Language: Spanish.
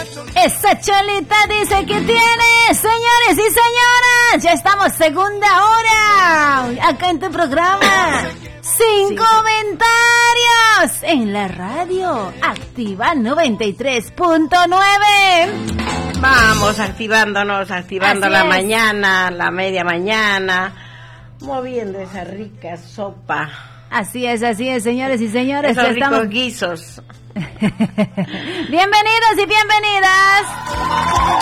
Esa cholita dice que tiene. Señores y señoras, ya estamos segunda hora acá en tu programa. Sin comentarios en la radio Activa 93.9. Vamos activándonos, activando la mañana, la media mañana, moviendo esa rica sopa. Así es, señores y señores. Esos ricos guisos. Bienvenidos y bienvenidas.